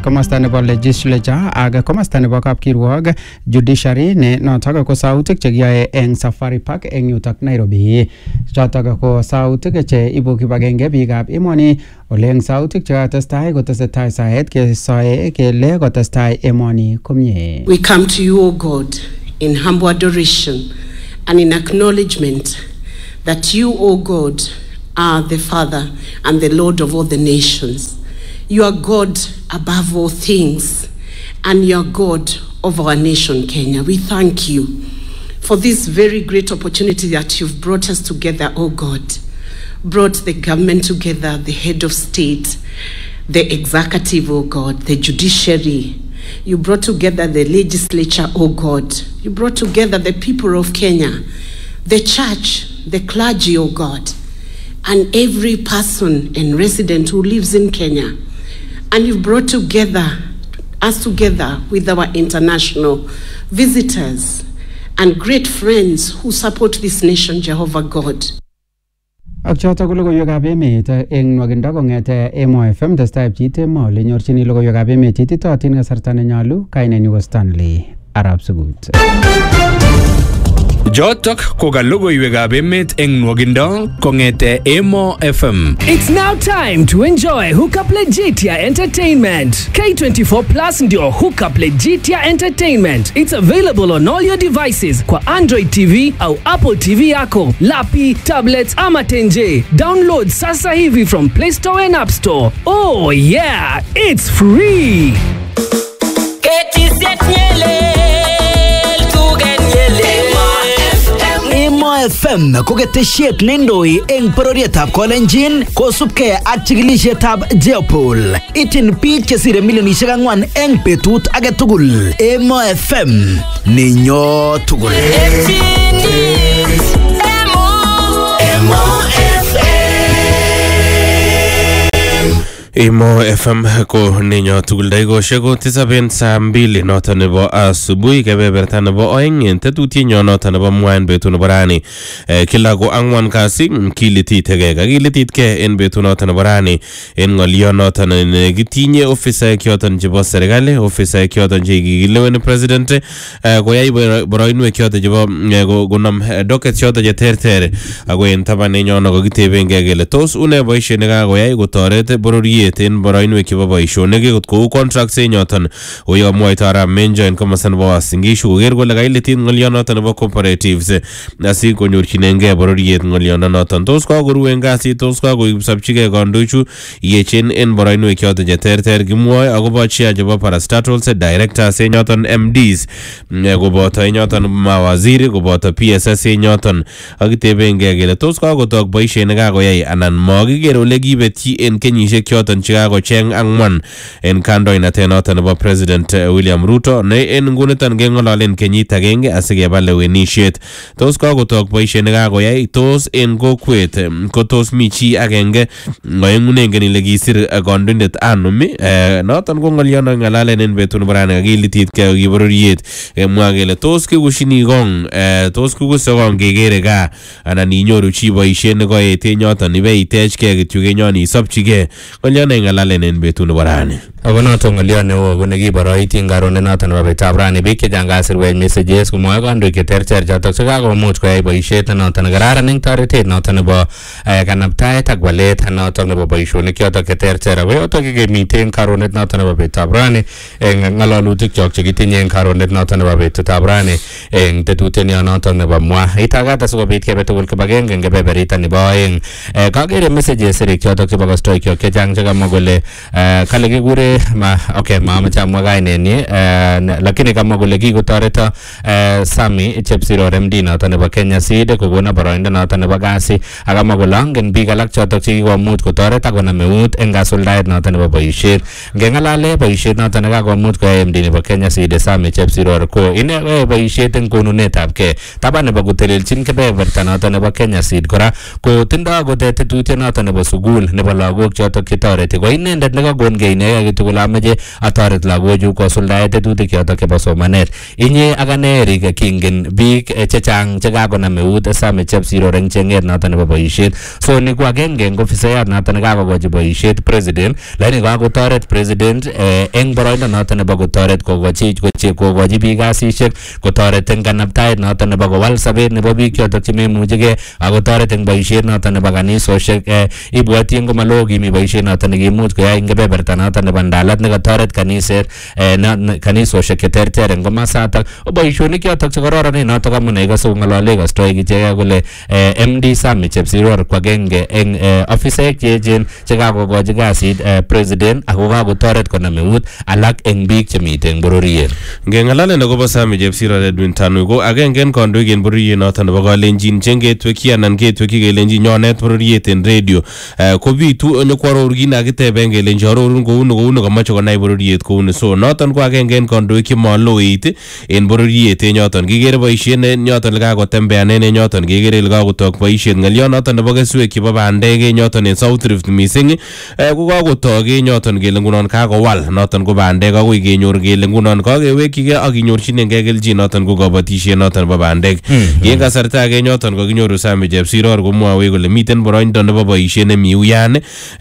komasta nebo legislature ak komasta nebo kapkirwok judiciary ne notok ko sautik che kiyoe eng Safari Park eng yutok Nairobi. Chotok ko sautik che ibu kibagenge biikab emoni ole eng sautik che katestai kotesetai saet kesoe kele kotestai emoni komie. We come to you, O God, in humble adoration and in acknowledgement that you, O God, are the Father and the Lord of all the nations. You are God above all things, and you are God of our nation, Kenya. We thank you for this very great opportunity that you've brought us together, O God. Brought the government together, the head of state, the executive, O God, the judiciary. You brought together the legislature, O God. You brought together the people of Kenya, the church, the clergy, O God, and every person and resident who lives in Kenya. And you've brought us together with our international visitors and great friends who support this nation, Jehovah God. Ak chotok ko logoiwekab emet eng nwakindo kong'ete Emo FM testai pchit emo le nyorchini logoiwekab emet ititootin kasarta nenyolu. Kainenyu ko Stanley Arab Sugut. Jotok ko ka logoiwekab emet eng nwakindo kong'ete Emo FM. It's now time to enjoy Hookup Legitia Entertainment. K24 Plus ndio Hookup Legitia Entertainment. It's available on all your devices kwa Android TV au Apple TV yako, lapi, tablets ama tenje. Download sasa hivi from Play Store and App Store. Oh yeah, it's free. Emo FM ko ketesiet neindoi eng bororietab Kolenjin kosubkei ak chikilisietab Jeopol. Ityin biik chesire milionisiek 4 eng betut age tugul. Emo FM ninyo tugul. Emo FM ko ninyo tugul daigoshe ko tisaben saa 2 noton nebo asubuhi kebeberta nebo oeng en tetutienyo noton nebo mwaen betut nebo rani. Kila ko angwan kasi kilititke en betut noton nebo rani en ng'olio noton nekitinye ofisaek choton chebo serikali, ofisaek choton che kikileweni president koyai boroinwek choton chebo konam docket choton che terter ako en tabanenyo kokitebengei kele tos une boisiet nekakoyai kotoret bororiet en boroinwek chebo boisionik kou contracts enyoton oyomwoito Arap Menjo en komosta nebo Uasin Gishu koker kole kailitit ng'olionoton nebo cooperatives asi konyorchinengei bororiet ng'olionoton. Tos kakoru en kasit, tos kakoipsopchigei kandoichu yechen en boroinwek choton che terter. Kimwoe akobo chair chebo parastatals, directors enyoton, MDs koboto enyoton mawaziri, koboto PSS enyoton, akitebengei kele tos kakotok boisiet nekakoyai anan makiker ole kibetyi en kenyisiek choton chekakocheng ang'wan en kandoinatet noton nebo President William Ruto ne en nguniton keng'ololen kenyit agenge asikeba lewenisiet. Tos kakotok boisiet nekakoyai, tos en kokwet ko tos mi chi agenge ngoeng'unengen ile kisir kandoindet anumi. Noton ko ng'oliono ng'alalen en betut nebo rani kakilitit kibororiet mwa kele tos kikushini kong, tos kikuse kong kekere gaa anan inyoru chi boisiet nekoete nyoton ibeitechgei kityo kenyon isopchigei. Ng'oliono ng'alalen en betut nebo rani. Ako noton ng'olio neo ko nekiboroiti eng karonet noton nebo betutab rani. Biik chechang kasirwech messages komwoe kandoik cheterter chotok chekakomuch koyai boisiet noton nekararan eng toretet noton nebo kanaptaet ak walet noton nebo boisionik chotok cheterter. Ako yotok kemiten karonet noton nebo betutab rani eng ng'alalutik chok chekitinye eng karonet noton nebo betutab rani eng tetutienyo noton nebo mwa. Itagat asikobit kebe tugul kibagenge eng kebeberita nebo oeng. Kakere messages sirik chotok chebo kastoik chok chechang chekamwa kole kale kikure maamache amwa kainenyi lakini kamwa kole kikotoreto Sami Chepsiror MD noton nebo Kenya Seed kokona boroindo noton nebo kasi, akamwa kole angen biik alak chotok chekikomuch kotoret akonam eut eng kasuldaet noton nebo boisiet. Ngeng'alale boisiet noton nekakomuch koyai MD nebo Kenya Seed Sami Chepsiror ko ine koyai boisiet eng konunetab kei taban nebo kotelelchin kebeberta noton nebo Kenya Seed. Kora ko tindoi kote tetutiet noton nebo sukul nebo lagok chotok chetoreti ko inendet nekakongei inekei tugul ameche atoret lagochu kosuldae tetutik chotok chebo somanet. Inye ak ane Eric kingen biik chechang chekakonam eut Sami Chepsiror eng chenget noto nebo boisiet. So ni ko agenge eng ofisayat noto nekakokochi boisiet president, lakini kakotoret president eng boroindo noto nebo kotoret kokochi biik kasisiek, kotoret eng kanaptaet noto nebo kowal sabet nebo biik chotok chememuchigei, akotoret eng boisiet noto nebo kanisosiek. Ibwoti eng komalo kimi boisiet noto nekimuch koyai eng kebeberta noto nebo Ndalat nekatoret kanisosiek cheterter eng komasatak. Boisionik chotok chekororonen notok amune ikase kong'alale kastoik ichegei kole MD Sami Chepsiror ko agenge eng ofisaek cheechen chekakokochi kasit president ako kakotoret konam eut alak eng biik chemite eng bororiet. Ngeng'alalen akobo Sami Chepsiror Edwin Tanui ko agenge en kandoik en bororiet noto nebo Kalenjin chengetwekyi anan ketwekyi kelenji nyonet bororiet en radio kobitu nyokwaror kit nakiteben kelenji arorun kouni kamache konai bororiet kouni. So noton ko agenge en kandoik chemaloit en bororiet en yoton kikere boisiet ne yoton lekakotembeanen en yoton kekere lekakotok boisiet ng'alyo noton nebo keswek chebo bandek en yoton en South Rift mising ko kakotok en yoton kele ngunon kakowal noton ko bandek akoi kenyor kele ngunon kakewekyigei ak kinyorchinengei kelchin noton ko kabatisiet noton nebo bandek. En kasarta age yoton kakinyoru Sami Chepsiror komwoe kole miten boroindo nebo boisiet nemi uyan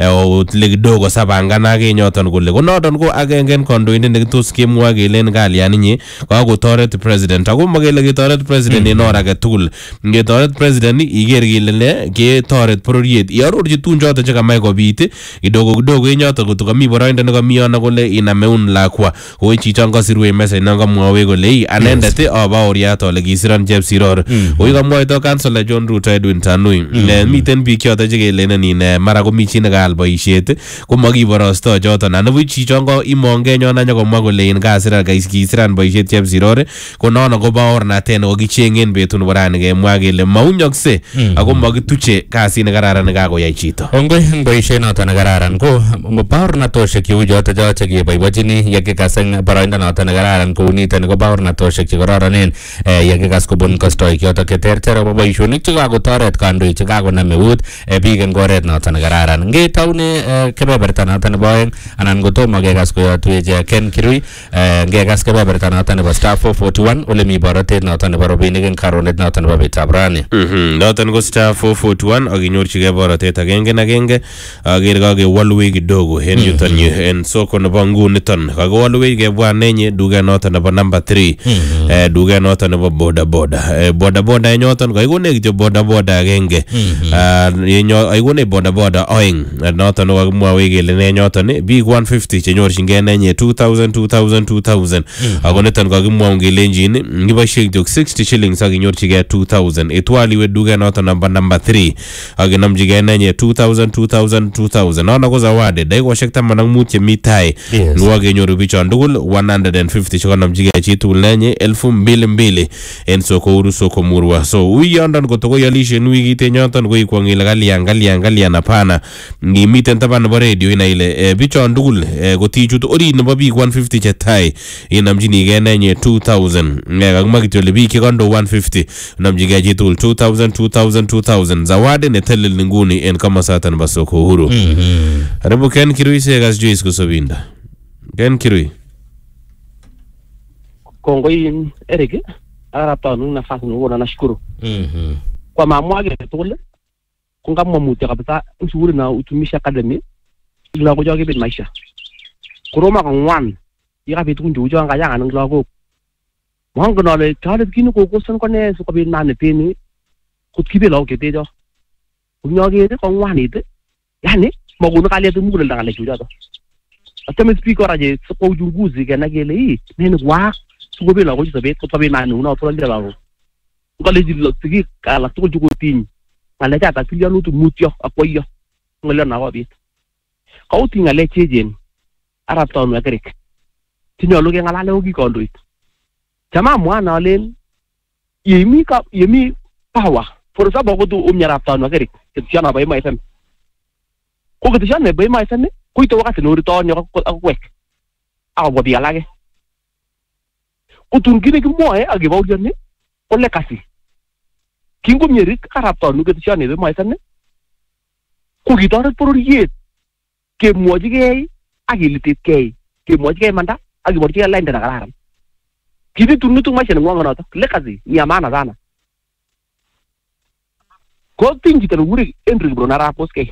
le kidogo sabanganak en yoton kole ko noton ko agenge en kandoindet nekitos kemwoe kelen kalyan inye kakotoret president ako makele ketoret president en or age tugul. Ngetoret president iker kele ketoret bororiet iarorchi tun choton chekamach kobit kidogo en yoton koto kami boroindo nekami yono kole inam eun lakwa kou chichon kasirwe message nan kamwoe kole anendet abaoriat ale kisiron Chepsiror. Oi kamwoito Councilor John Ruto Edwin Tanui miten biik choton chekelenen in mara komi chi nekaal boisiet komakiborosto choton anabu chichon ko imongei nyon anyokomwa kole in kisiran boisiet Chepsiror ko nono ko baornatet nekokichengen betut nebo rani kemwa kele maunyokse ako makituche kasit nekararan nekakoyai chito. Ongoi eng boisiet noto nekararan ko baornatosiek cheu choto chekeboibochini yekikas eng boroindo noto nekararan kou nito ko baornatosiek chekororonen yekikas kobun kastoik chotok cheterter akobo boisionik chekakotoret kandoik chekakonam eut biik eng oret noto nekararan. Ngetaune kebeberta noto nebo oeng anan kotomo kekas koyotwech Ken Kirui ngekas kebeberta noto nebo Star 441 ole mi borotet noto nebo robinik eng karonet noto nebo betab rani. Noton ko Star 441 akinyorchigei borotet agenge aker kakewalwech kidogo en yuton yu en soko nebo nguniton kakewalwech kebwanenye duket noto nebo number 3 duket noto nebo bodaboda en yoton kaikone kityo bodaboda agenge aikonech bodaboda oeng noton kakimwawech kele en yoton biik 150 chenyorchingei nenye 2000 ako niton kakimwaun kelenjin ngiboisie kityo 60 shillings akinyorchigei 2000 itwaliwe duket noton number 3 akinamchigei nenye 2000 nono ko zawadi dakikoshek 15 chemi tai ngwa kenyoru bichon tugul 150 chekanamchigei chitugul nenye 2200 en soko uru soko murwa. So uyondon kotokoyalishen wikit en yoton ko ikwong ile kalyan hapana ngimiten taban nebo radio ina ile bichon tugul kotichut orit nebo biik 150 chetai inamchinigei nenye 2000 kakimwa kityo ile biik chekondo 150 namchigei chitugul 2000 zawadi netelel nguni en komosatan nebo soko uru. Karibu Ken Kirui sekas Joyce Kusobinda. Ken Kirui. Kongoi Eric arapanu nafasi ngona nashukuru. Kwa mamwage tole kungamwa muti kabisa nzuri na utumishi academy ila kujoge bin maisha. Kuroma kangwan ira bitu kunjujo ngaya nang lago. Mwango nole kale kinu ko kosan kone su kabin nane peni kutkibe lawo ketejo. Kunyoge de kangwan ite. Yani maguna kale tu mugul ndangale jujo. Atame speaker aje ko junguzi kana gele hii nene kwa sugobe lawo jisabet ko kabin nane una to ndira lawo. Ngale jilo tigi kala to jugo tin. Ngale ta tilia lutu mutyo akoyo. Ngale na wabit. Kauti ngale chejen arab town America. Tinyolu ke ngalale ogi kondoit. Chama mwana olen yemi power. For example ko tu umnyara town America. Kitiana ba mai FM. Ko kitiana ba mai FM ko ito wakati no return yo akwek. Aw bobi alage. Ko tungine ki moe agi bawo jenne. Ko le kasi. Kingo myerik arab town kitiana ba mai FM. Ko gitare por yet ke moji ge akilitit kemwochigei manda akiborchigei lainda na kararan. Kinitu maisha neng'wong noto legacy ni ya maana sana. Ko ting chito nekure Henry Kiprono Arap Koskei.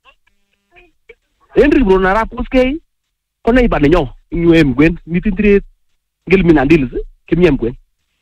Henry Kiprono Arap Koskei ko neighbor nenyo ing Emgwen miten tiret Gilmina Ndils kemi Emgwen.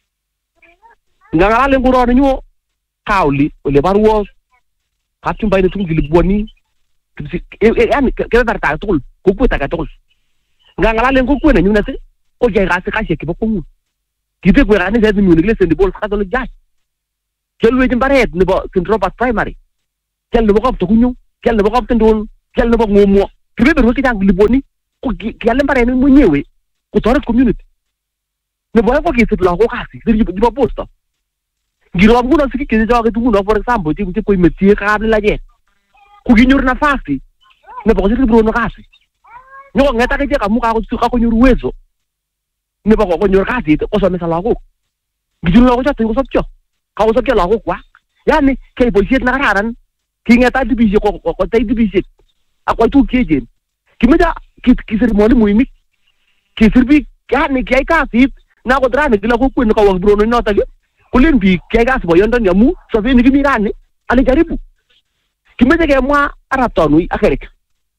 Ngang'alalen koroni nyo kauli ole barwo kapchumba ile tungili bwoni yani kebeberta age tugul kokwet age tugul. Ngang'alalen kokwet nenyunet ko yai kasisiek chebo kwong'ut. Kitekwe kaniset nenyu nekile St. Paul's Catholic Church. Kialwech mbaret nebo St. Robert Primary. Kial nebo Kaptokunyo, kial nebo Kaptindon, kial nebo Ng'omwo. Kebeberwek chechang Liboni ko kial mbaret mwenyewe kotoret community. Nebo aeng ko kesip lagok kasi chebo posta. Ngiro nguno sikik chechoket nguno for example che koimetie kaplelachet. Ko kinyor nafasi nebo kosir Kiprono kasi. Nyoko ng'et akichek amu kakonyor uwezo nebo konyor kasit kosomesa lagok. Ngichuru lagok choto kosopcho. Kakosopcho lagok kwak. Yani kei boisiet na kararan king'eta dibisiek kotei dibisiek akwai tuguk cheechen. Kimeche kisir mwalimuinik kisir biik yani kiyai kasit na akot rani kila kokwet nekawo Kiprono notok kolen biik kiyai kasi boyondoni amu sobet nekimi rani alijaribu. Kimeche kemwa Arap Tanui ak Eric.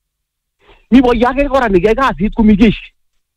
Mi boyo age kora nekiyai kasit komi jeshi.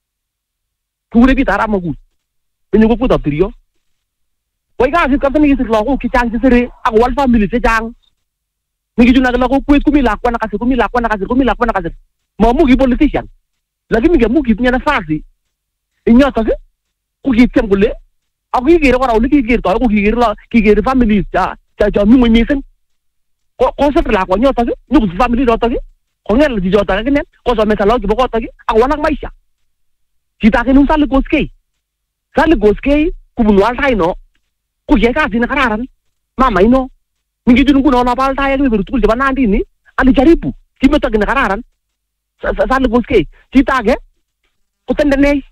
Kikure Peter Arap Makut. Menye kokwetab Tirio. Koyai kasit kabisa nekisir lagok chechang chesire ak kowal family chechang. Nikichun ak kokwet komi lakwa nakasir. Mamu ki politician. Lakini kemu kitinye nafasi. Inyotok ko kitiem kole ako kikere kora ole kikertoi ko kikere families cha mi ng'weny mising. Kosir lakwa nyotok nyokosich family notok kong'et chichotok akine kosomesa lagok chebo kotok ak kowalak maisha. Chito age neu Sally Koskei. Sally Koskei kubunu Altaino ko kiyai kasit nekararan. Mama ino ngichun nguno nabo Altai ak kebeberwek tugul chebo Nandini alijaribu kimeto ki nekararan. Sally Koskei. Chito age ko Tendenei.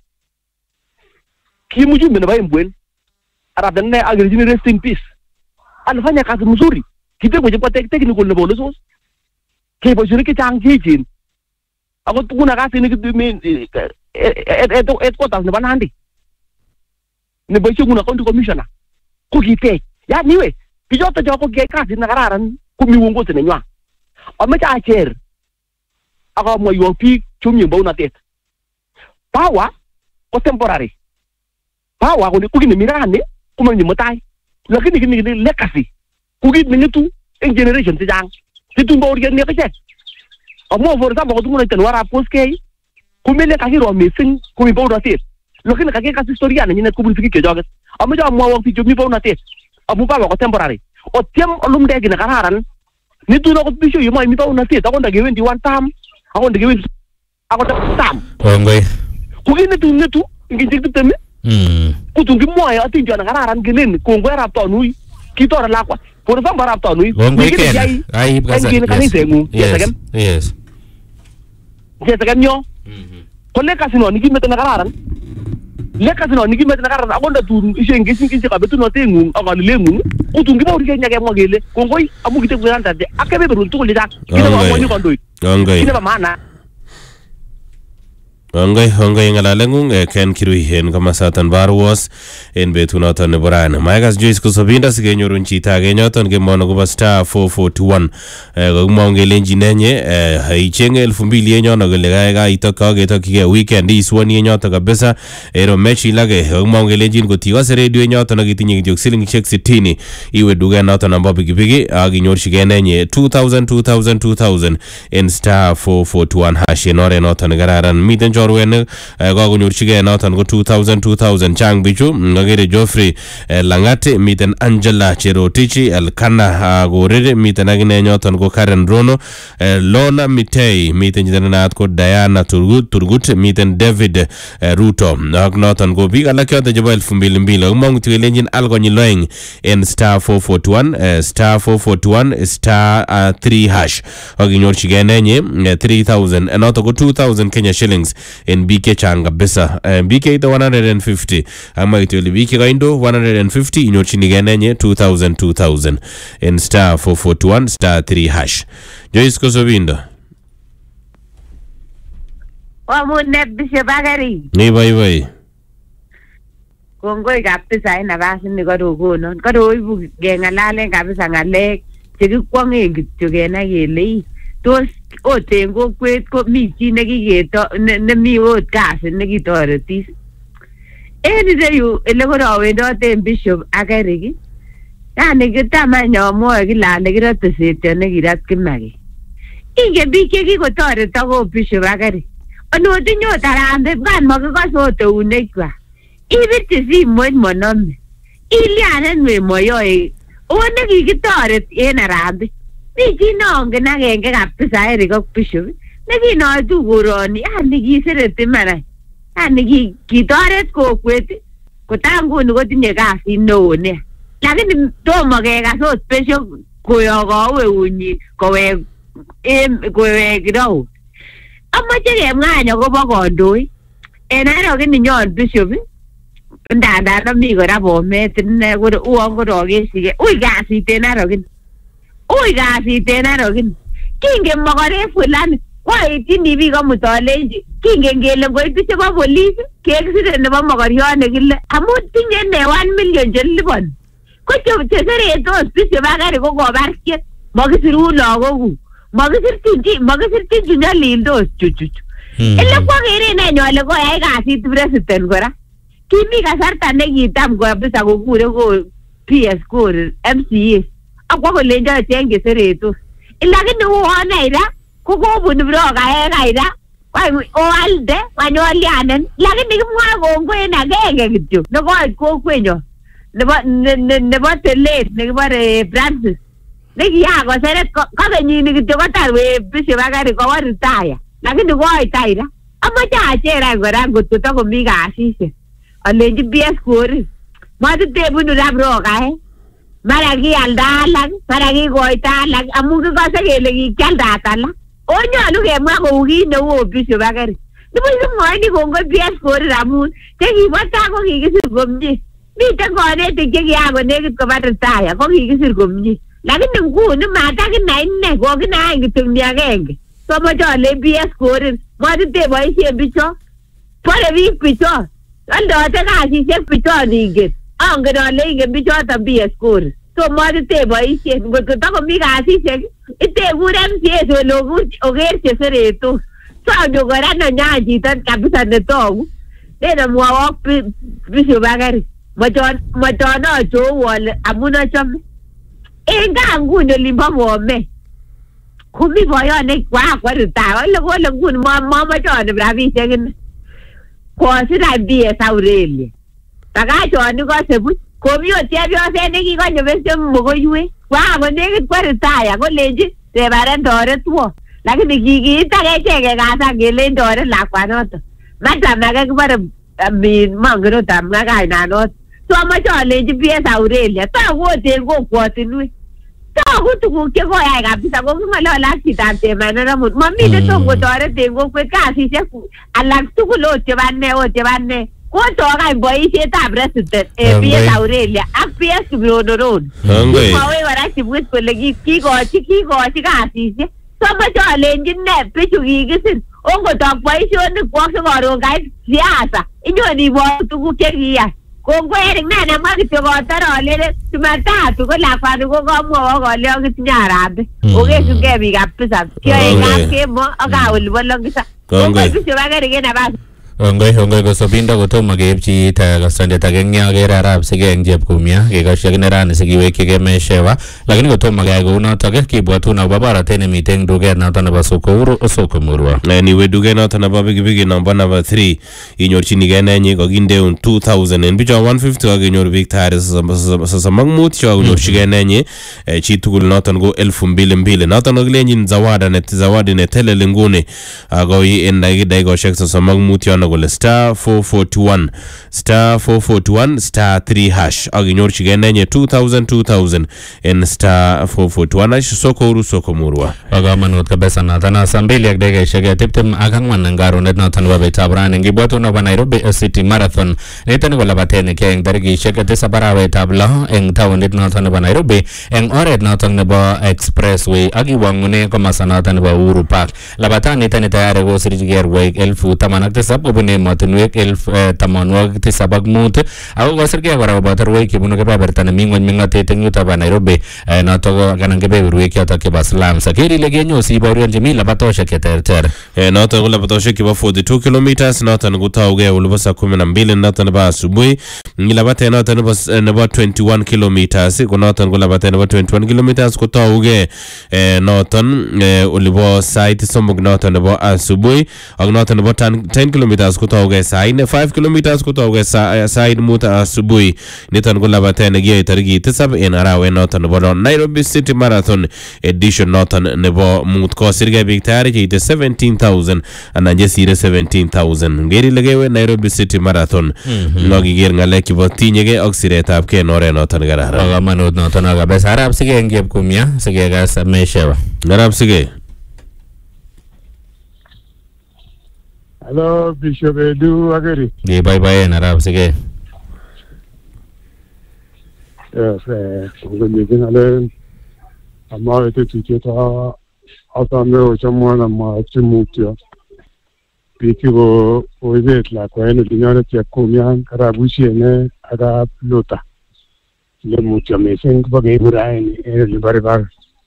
Ki mjumbe nebo Emgwen. Arap Tendenei akirejini rest in peace. Alifanya kazi mzuri. Kitekwe chebo technical nebo lesos. Kei boisionik chechang cheechen. Ako tukuna kasi headquarters nebo Nandi. Neboisie kuna county commissioner. Ko kitech. Ya niwe. Bichoto cho ko kiyai kasit nekararan komi uongozi nenywa. Ameche acher akamwoiwok biik chomie bounatet. Power ko temporary. Power ko kit nemi rani komenye mutai. Lakini kit legacy ko kit neng'etu eng generation chechang. Situn bauriet ni akichek. Amu for example ko tungune ten Arap Koskei kumele kakiro mising komi bounatet. Lakini kakikas historia nenyinet kobun sigik chechoket. Ameche amwowok biik chomi bounatet. Amu power ko temporary. Otiem olumde ki nekararan. Nitun akot bisho yemo imi bounatet akot ndakewendi one term akot ndakewendi akot term. Kongoi. Ko kit netu nginjik tiptem kutun kimwoe atindio nekararan kelen kongoi Arap Tanui kitore lakwa. For example Arap Tanui kongoi aib kaniseng'ung yes cheseken yo ko legacy no nikimete nekararan. Legacy no nikimete nekararan akot ndatun ishengesingishe kabetunoteng'ung ak kalileng'ung kutun kibaurisie nyakemwa kele kongoi amu kitekwerandate ak kebeberwek tugul chechang kinebamwoni kandoik kineba maana. Ongoi ng'alaleng'ung Ken Kirui en komasaton Barwas en betunoton nebo rani. Maikas Joyce kosobinda sikenyorun chito age nyoton kemwono kobo star 441 kokimwon kelenjin nenye icheng'e 2000 enyono kole kaketokchigei weekend iswoni enyoto kabisa ero mechi lage kokimwon kelenjin kotikose redio enyoton akitinye kityok silingishek 60 iwe duket noton nebo pikipiki ak inyorchigei nenye 2000 en star 441 hash en oret noton nekararan. Miten chorwenik kakonyorchigei noton ko 2000 chang bichu ngakere Geoffrey Langat, miten Angela Cherotich, Elkana Gorir, miten akine nyoton ko Karen Rono, Lona Mitei, miten chito nenaat ko Diana Turgut, miten David Ruto ak noton ko biik alak yoton chebo 2002 komong kelenjin al konyil oeng en star 441 star 3 hash ak inyorchigei nenye 3000 noton ko 2000 Kenya shillings en BK chang kabisa. BK ito 150 ama ito ili BK kaindo 150 inyorchinigei nenye 2000 en star 441 star 3 hash. Joyce kosobinda Omune Bishop Bakari. Ni bye. Kongoi kabisa ina basi ni kodogonon. Kodoibu gengalalen kabisa ngalek chekikwongen kityo kenai kele tos ot en kokwet komi chi nekiketo nemi ot kasi nekitoretis. En ireyu ele korawendoten Bishop ak Eric, yani kitamany amwoe kila ale kirote setyo nekirat Kimagi. Ingen biik chekikotoreto ko Bishop ak Eric. Onotinye ot Harambee bwan makikose ot eunekwak. Ibirchi simoit monome. Ilianen we moyoe. O nekikitoret en Harambee. Mi chi nongen agenge kabisa Eric ak Bishop nekinoitu koroni, yani kisereti marai. Yani kitoret kokwet kotanguni kotinye kasit neo nea. Lakini tomo kekas ot Bishop koyoko eunyi kowek raut. Amache kemwany akobo kandoik. En arokini nyon Bishop ndandan ami kora Bomet ine uon korokesike. Ui kasit en arokini. Kingen mokorek fulani koitini biik amutolenji. Kingen kele ngoitu chebo polis kekisire nebo mokoriot nekile amun tinye ne 1 million cheliponi. Ko cheseretos Bishop Bakari ko kobarkiet. Makisirun lagokuk. Makisirchin chi nyalildos chuchuchu. Ele kwakere nenyo ale koyai kasit president kora. Kimi kasarta nekitam kabisa kokure ko PS Kor MCA. Akwa kolenjo cheng cheseretos. Lakini uone ira kokobun broka ira. Oalde wanyolianen. Lakini kimwa kongwen agenge kityo. Nekoit kokwenyo. Nebo telet nekibore Francis. Nekiyako seret kakenyini kityo kotar we Bishop Bakari kowo retire. Lakini koit aira. Amache achera kora ngotko takomi kasisiek. Alenji PS Kor. Matitebunu ra broka mara kialda alak, mara kikoita alak amu kikose kele kikialdat alak. Onyolu kemwa kou kit neu Bishop Bakari. Nibuch kimwoini kongoi PS Kor amun chekibo taa ko kikisir komie. Miten konetik chekiyako nekit koba retire ko kikisir komie. Lakini nguni matakinai ine kokinai kityo ni agenge. Somoche ale PS Kor matiteboisien bicho. Pore biik bicho. Aldote kasisiek bicho ningen. Angen ale ingen bichoton PS Kor. So matiteboisien ngotko takomi kasisiek itekure MCA ole oker cheseretos. Sonyo kora nonyan chito kabisa netogu. Neno mwowok Bishop Bakari. Machon achou ale amun achome. En gaa nguni olimbo Bomet. Komi boyot nekwa retire. Ole kole nguni mamache anib rabisiek ine. Kosir PS Aurelia. Takachoni kose buch. Komi ot chepyoset nekikonyo besyo mokoiwek. Kwa nekit kwa retire kolenji rebaren toretwo. Lakini kikiit akechek kekasa kelen toret lakwanoto. Madam ake kibore mongen ot amwa kainanoto. So amache alenji PS Aurelia toku ot en kokwotinwek. Toku tuguk chekoyai kabisa koking'olole ak chitab Chemana Mut. Mamiten tom kotoret en kokwet kasisiek alak tugul ot chebo ne. Kotokany boisietab president PS Aurelia ak PS Kiprono. Kikowech kora Chibwit kole kikochi kasisiek. Somoche alenji ne bichu kikisir ongotok boisionik kwok sikoron kait siasa inyon iboru tuguk chekiyai. Kongoi Eric ne nemwa kityo kotor alele Jumatatu ko lakwani ko kamwowok ale akitinye Harambee. Okesungei biik kabisa. Kiyoe kapkemo ak olibo Longisa. Kongoi Bishop Bakari en nafasi. Ongoi kosobinda kotomo keipchi kasandet age eng akere arap sikeng chepkumia kekosyi akine rani sikiwekyigei meshewa lakini kotomo keyai kounotok kibwatun akobo borotet nemite eng duket noto nebo soko murwa. Niwe duket noto nebo pikipiki namba 3 inyorchinigei nenyi kokindeun 2000 en bicho 150 akenyoru biik tayari 35 chekonyorchigei nenyi chitugul noton ko 2200 noton kokilenjin zawadi neteleli nguni akoi en dakikoshek 35 yono kole star 441 star 3 hash ak inyorchigei nenye 2000 en star 441 hash soko murwa. Kamanut kabisa natana sambili ak dakikaishek tiptem ak ang'wan eng karonet noton nebo betab rani ngibwatu nebo Nairobi City Marathon nitoni ko labatet ke eng tarikishek tisab arawetab lo eng taonit noton nebo Nairobi eng oret noton nebo expressway ak iwang'une komasta noton nebo Uhuru Park. Labatanitoni tayari kosirchigei rwoik 17,000 kobun emotinwek 85,000 ako kosirgei kora koboto rwoik chebunu kebeberta nemi ng'ony ming'otet eng yutok bo Nairobi notok ko kanan kebeberwek chotok chebo slums. Ker ile kenyosi ibaorionji mi labatoshek cheterter. Noton ko labatoshek chebo 42 kilometers noton kotougei olebo saa 12 noton nebo asubuhi. Labatet noton nebo 21 kilometers ko noton ko labatet nebo 21 kilometers kotougei noton olebo sait somok noton nebo asubuhi ak noton nebo 10 kilometers kotougei sait 5 kilometers kotougei sait 5 asubuhi. Niton ko labatet nekiyoe tarikit 7 en arawet noton nebo Nairobi City Marathon edition noton nebo mut kosirgei biik tayari cheite 17,000 anan chesire 17,000. Ngeri ile kewe Nairobi City Marathon nokiker ng'alek chebo tinyegei ak siretab kei en oret noton kararan. Kamanut noton kabisa. Arap Sigei ngep kumya sikekas meshewa. Arap Sigei. Hello, Bishop Edu Ageri. Bye Arap Sigei. Yes, ngomijin ale amma ite tucheta asame ochamwana ma chimutyo. Bikigo oibet la kwene dinyane tia kumyan karabushene aga lota. Le mutyo meseng bage burain le baribar.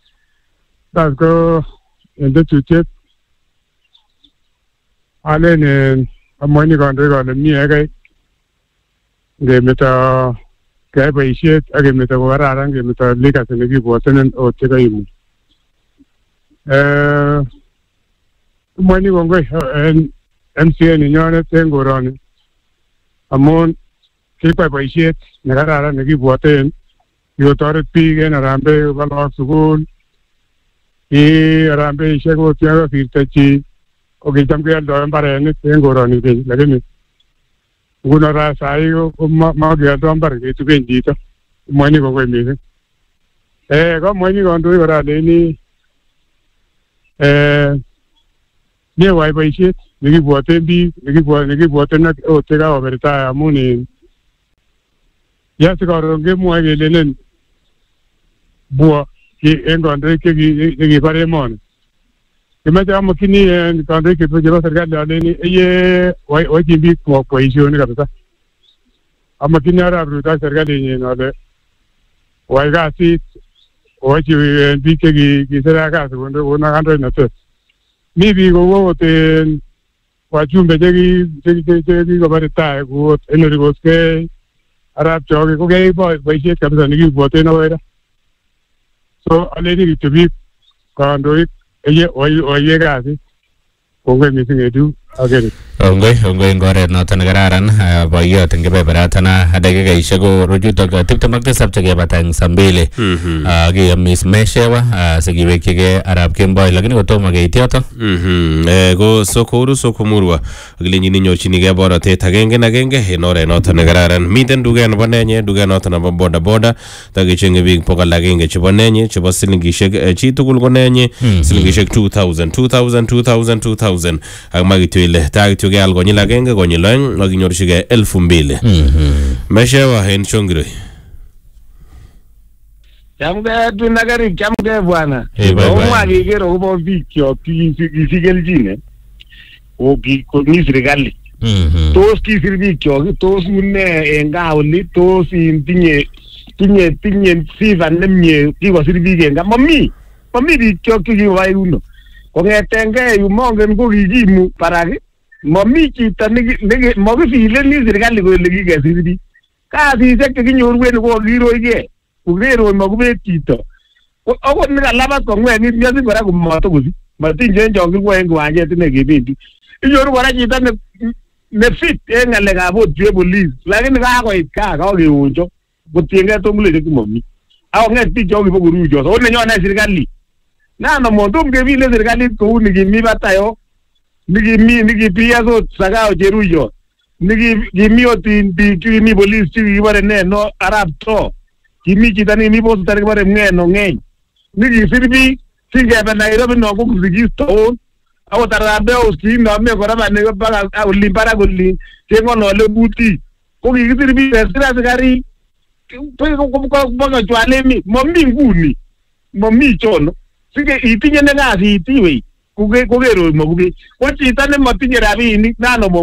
Dago ende tuchet ale ne amani gande gale mi ege ngemeta kai baishet age meta wararan ngemeta lika senegi botenen o tegaimu mani gongo en MCN nyone tengorani amon kai baishet nagararan negi boten yo toret pigen arambe balak sukul arambe ishego tiaga firtachi oke jamke do mbare tengorani de lakini nguno ra sai ko ma ge do mbare ke tu bendito mani ko mi ko mani ko ndo ko ra le ni ne wai bai shit ni bote bi ni bote na o te ga overta amuni ya se ko ronge mo ge lenen bo ki engonde ke gi pare mon Kimeta makini kande ke tujuan serikali ni ye wajib bi posisi ni kabisa. Amakini ara beruta serikali ni nade. Wajib wajib bi ke serikali sekondo ona kando na te. Ni bi go te wajumbe jegi go barita go enori goske arab choge ko ge baishet kabisa ni bote na wera. So aleni to bi kando oye gasi kongwe missing edu agere ongoi ngoret noton kararan boiyot eng kebeberatana dakikaishek ko rujutok 27 chekebata eng sambili kiyomis meshewa sikiwekyigei arap kemboi lakini kotomo keit yotok ko soko murwa akilenjin inyorchinigei borotet agenge en oret noton nekararan. Miten duket nebo nenye, duket noton nebo bodaboda takichenge biik 100 chebo nenye chebo silingishek chitugul ko nenye silingishek 2,000 ak makityo ile takityo keal konyil agenge konyil oeng ak inyorchigei 2,000. Meshewa en Chongiroi. Chamgei tunakarik chamgei bwana. Omwa kikero kobo biik kyok kisigeljine. O biik komi serikali. Tos kisir biik kyok, tos une en gaa oli, tos tinye sifa nemie kikosir biik en gaa. Mami biik kyok kikobai uno. Kong'etengei yu mongen ko kikimu barak mami chito makifileni serikali kole kikesir biik. Kasisiek chekinyorwen ko kiroigei kokeroi makubet chito akot nekalabat kong'wek ng'isi kora komatokosich matinye chongikwa en kiwanjet ine kebendi inyoru kora chito ne fit en ng'alekab ot chue police lakini kakoit kaa kakewonjo kotiengei tonguleshek chemami akong'et biik chokibo koruichos ako nenyone serikali nano mondom kebile serikalit kou ni kimi batayo Niki so Sagao Jeruyo. Niki otin kimi police chiki kibare no Arab to. Kimi chitani ni boss tari kibare no ngeny. Niki sirbi singe Nairobi no kukusigisto. Ako tarabe uski no me koraba ne baga ulimpara guli. Tengo no le buti. Kuki sirbi sira sigari. Kuka chwalemi mombi nguni. Mombi chono. Sige itinye ngazi itiwe. Kugero mo kuge. Wachi itane matinye rabini nano mo